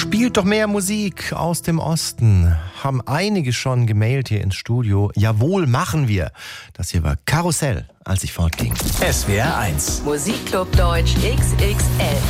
Spielt doch mehr Musik aus dem Osten. Haben einige schon gemailt hier ins Studio. Jawohl, machen wir. Das hier war Karussell, als ich fortging. SWR 1. Musikclub Deutsch XXL.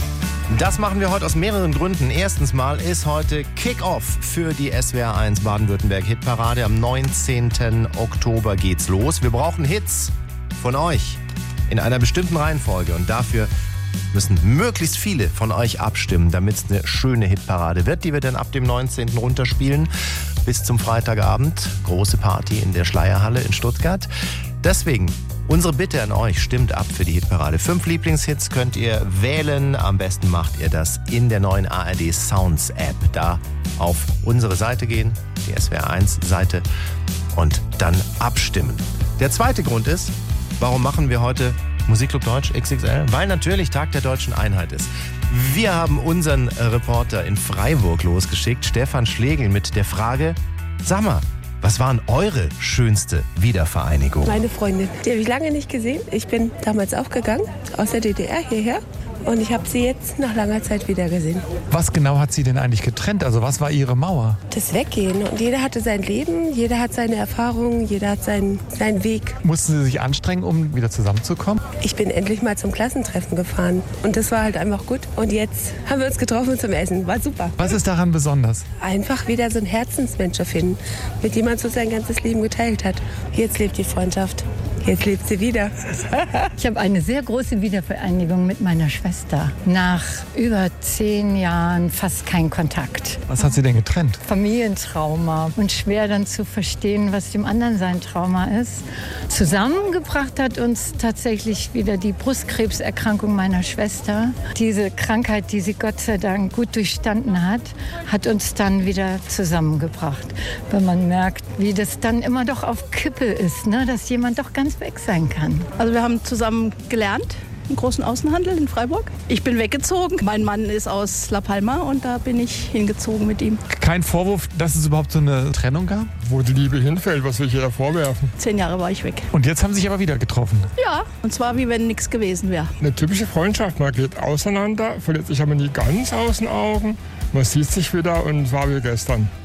Das machen wir heute aus mehreren Gründen. Erstens mal ist heute Kick-Off für die SWR 1 Baden-Württemberg-Hitparade. Am 19. Oktober geht's los. Wir brauchen Hits von euch in einer bestimmten Reihenfolge. Und dafür müssen möglichst viele von euch abstimmen, damit es eine schöne Hitparade wird, die wir dann ab dem 19. runterspielen. Bis zum Freitagabend. Große Party in der Schleierhalle in Stuttgart. Deswegen unsere Bitte an euch, stimmt ab für die Hitparade. 5 Lieblingshits könnt ihr wählen. Am besten macht ihr das in der neuen ARD Sounds App. Da auf unsere Seite gehen, die SWR 1 Seite, und dann abstimmen. Der zweite Grund ist, warum machen wir heute Musikclub Deutsch XXL? Weil natürlich Tag der Deutschen Einheit ist. Wir haben unseren Reporter in Freiburg losgeschickt, Stefan Schlegel, mit der Frage: Sag mal, was waren eure schönste Wiedervereinigung? Meine Freundin, die habe ich lange nicht gesehen. Ich bin damals auch gegangen, aus der DDR hierher. Und ich habe sie jetzt nach langer Zeit wieder gesehen. Was genau hat sie denn eigentlich getrennt? Also was war ihre Mauer? Das Weggehen. Und jeder hatte sein Leben, jeder hat seine Erfahrungen, jeder hat seinen Weg. Mussten Sie sich anstrengen, um wieder zusammenzukommen? Ich bin endlich mal zum Klassentreffen gefahren. Und das war halt einfach gut. Und jetzt haben wir uns getroffen zum Essen. War super. Was ist daran besonders? Einfach wieder so einen Herzensmensch finden, mit dem man so sein ganzes Leben geteilt hat. Jetzt lebt die Freundschaft. Jetzt lebt sie wieder. Ich habe eine sehr große Wiedervereinigung mit meiner Schwester. Nach über 10 Jahren fast kein Kontakt. Was hat sie denn getrennt? Familientrauma. Und schwer dann zu verstehen, was dem anderen sein Trauma ist. Zusammengebracht hat uns tatsächlich wieder die Brustkrebserkrankung meiner Schwester. Diese Krankheit, die sie Gott sei Dank gut durchstanden hat, hat uns dann wieder zusammengebracht. Wenn man merkt, wie das dann immer doch auf Kippe ist, ne? Dass jemand doch ganz weg sein kann. Also wir haben zusammen gelernt im großen Außenhandel in Freiburg. Ich bin weggezogen. Mein Mann ist aus La Palma und da bin ich hingezogen mit ihm. Kein Vorwurf, dass es überhaupt so eine Trennung gab? Wo die Liebe hinfällt, was will ich ihr da vorwerfen? 10 Jahre war ich weg. Und jetzt haben sie sich aber wieder getroffen? Ja, und zwar wie wenn nichts gewesen wäre. Eine typische Freundschaft, man geht auseinander, verliert sich aber nie ganz aus den Augen. Man sieht sich wieder und war wie gestern.